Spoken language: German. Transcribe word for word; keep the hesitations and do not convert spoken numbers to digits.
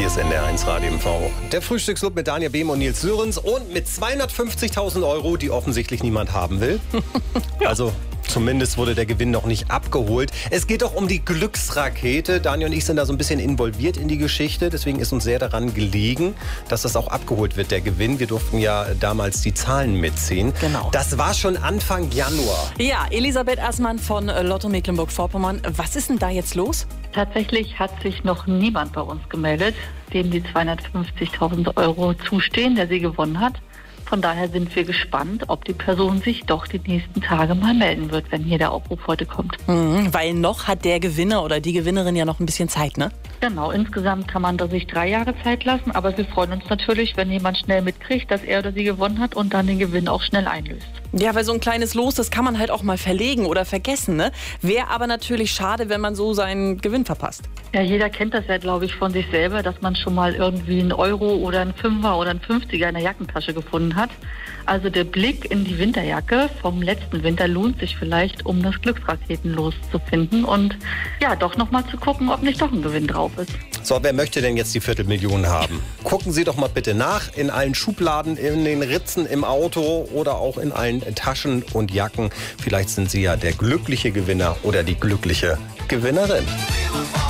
Hier ist N D R eins Radio M V. Der Frühstücksclub mit Daniel Behm und Nils Sörens und mit zweihundertfünfzigtausend Euro, die offensichtlich niemand haben will. Also zumindest wurde der Gewinn noch nicht abgeholt. Es geht doch um die Glücksrakete. Daniel und ich sind da so ein bisschen involviert in die Geschichte. Deswegen ist uns sehr daran gelegen, dass das auch abgeholt wird, der Gewinn. Wir durften ja damals die Zahlen mitziehen. Genau. Das war schon Anfang Januar. Ja, Elisabeth Assmann von Lotto Mecklenburg-Vorpommern. Was ist denn da jetzt los? Tatsächlich hat sich noch niemand bei uns gemeldet, dem die zweihundertfünfzigtausend Euro zustehen, der sie gewonnen hat. Von daher sind wir gespannt, ob die Person sich doch die nächsten Tage mal melden wird, wenn hier der Aufruf heute kommt. Mhm, weil noch hat der Gewinner oder die Gewinnerin ja noch ein bisschen Zeit, ne? Genau, insgesamt kann man da sich drei Jahre Zeit lassen, aber wir freuen uns natürlich, wenn jemand schnell mitkriegt, dass er oder sie gewonnen hat und dann den Gewinn auch schnell einlöst. Ja, weil so ein kleines Los, das kann man halt auch mal verlegen oder vergessen, ne? Wäre aber natürlich schade, wenn man so seinen Gewinn verpasst. Ja, jeder kennt das ja, glaube ich, von sich selber, dass man schon mal irgendwie einen Euro oder einen Fünfer oder einen Fünfziger in der Jackentasche gefunden hat. Also der Blick in die Winterjacke vom letzten Winter lohnt sich vielleicht, um das Glücksraketenlos zu finden und ja, doch nochmal zu gucken, ob nicht doch ein Gewinn drauf ist. So, wer möchte denn jetzt die Viertelmillion haben? Gucken Sie doch mal bitte nach in allen Schubladen, in den Ritzen im Auto oder auch in allen Taschen und Jacken. Vielleicht sind Sie ja der glückliche Gewinner oder die glückliche Gewinnerin.